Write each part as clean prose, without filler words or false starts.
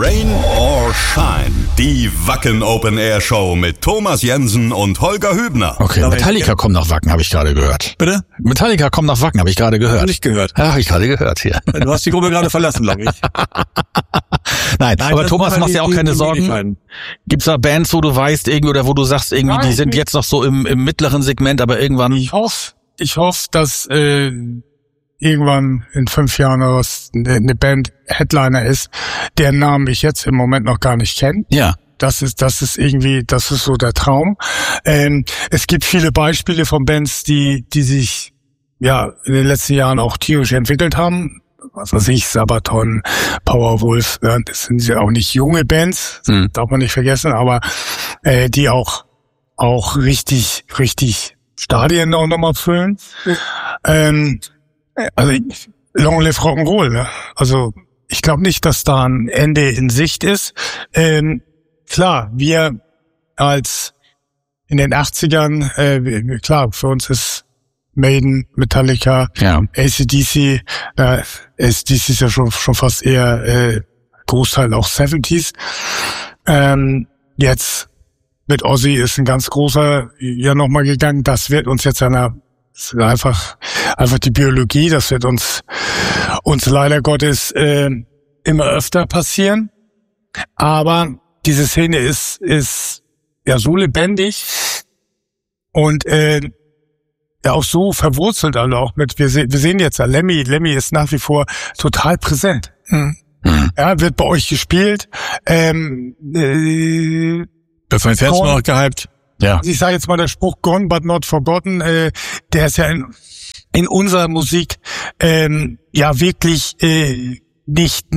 Rain or Shine. Die Wacken Open Air Show mit Thomas Jensen und Holger Hübner. Okay, Metallica kommt nach Wacken, habe ich gerade gehört. Bitte? Metallica kommt nach Wacken, habe ich gerade gehört. Nicht gehört. Ja, habe ich gerade gehört hier. Du hast die Gruppe gerade verlassen, glaube ich. Nein, aber Thomas, machst dir auch keine Sorgen. Gibt's da Bands, wo du weißt irgendwie oder wo du sagst irgendwie, die sind jetzt noch so im mittleren Segment, aber irgendwann... Ich hoffe, dass irgendwann in 5 Jahren oder was eine Band Headliner ist, deren Namen ich jetzt im Moment noch gar nicht kenne. Ja. Das ist so der Traum. Es gibt viele Beispiele von Bands, die sich ja in den letzten Jahren auch tierisch entwickelt haben. Was weiß ich, Sabaton, Powerwolf, ja, das sind ja auch nicht junge Bands, darf man nicht vergessen, aber die auch richtig Stadien auch nochmal füllen. Also Long Live Rock'n'Roll, ne? Also ich glaube nicht, dass da ein Ende in Sicht ist. Klar, wir als in den 80ern, klar, für uns ist Maiden, Metallica, AC/DC, AC/DC ist ja schon fast eher Großteil auch 70s. Jetzt mit Ozzy ist ein ganz großer ja nochmal gegangen. Das wird uns jetzt einfach die Biologie, das wird uns leider Gottes immer öfter passieren. Aber diese Szene ist ja so lebendig und ja auch so verwurzelt alle auch mit. Wir sehen jetzt ja Lemmy ist nach wie vor total präsent. Ja, wird bei euch gespielt. Wird von den Fans noch gehypt. Ja. Ich sage jetzt mal der Spruch Gone but not forgotten, der ist ja in unserer Musik ja wirklich nicht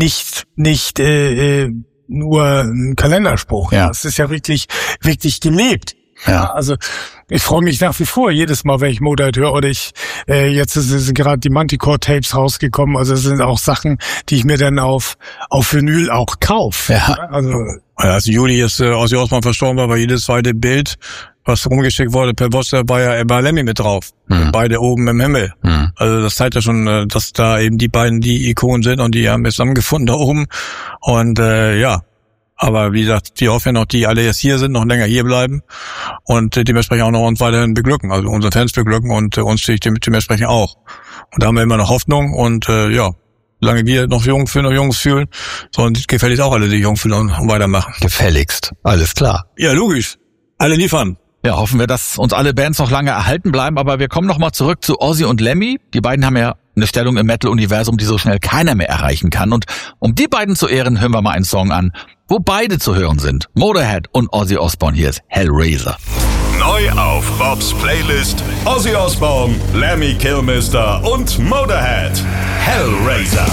nur ein Kalenderspruch. Ja. Das ist ja wirklich gelebt. Ja. Also ich freue mich nach wie vor jedes Mal, wenn ich Motorhead höre, oder jetzt sind gerade die Manticore-Tapes rausgekommen, also es sind auch Sachen, die ich mir dann auf Vinyl auch kaufe. Ja. Als Juli ist Ozzy Osbourne verstorben war jedes zweite Bild, was rumgeschickt wurde per WhatsApp, war ja immer Lemmy mit drauf. Beide oben im Himmel. Also das zeigt ja schon, dass da eben die beiden die Ikonen sind und die haben es zusammengefunden da oben. Und aber wie gesagt, die hoffen ja noch, die alle jetzt hier sind, noch länger hier bleiben und dementsprechend auch noch uns weiterhin beglücken, also unsere Fans beglücken und uns dementsprechend auch. Und da haben wir immer noch Hoffnung und solange wir noch Jungs fühlen, sollen gefälligst auch alle, die jung fühlen und weitermachen. Gefälligst, alles klar. Ja, logisch. Alle liefern. Ja, hoffen wir, dass uns alle Bands noch lange erhalten bleiben, aber wir kommen nochmal zurück zu Ozzy und Lemmy. Die beiden haben ja eine Stellung im Metal-Universum, die so schnell keiner mehr erreichen kann. Und um die beiden zu ehren, hören wir mal einen Song an, wo beide zu hören sind. Motorhead und Ozzy Osbourne. Hier ist Hellraiser. Neu auf Bobs Playlist Ozzy Osbourne, Lemmy Kilmister und Motorhead. Hellraiser.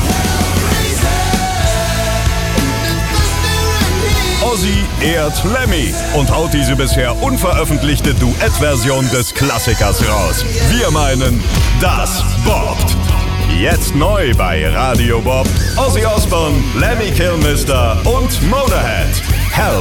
Ozzy ehrt Lemmy und haut diese bisher unveröffentlichte Duettversion des Klassikers raus. Wir meinen, das boppt. Jetzt neu bei Radio Bob, Ozzy Osbourne, Lemmy Kilmister und Motorhead.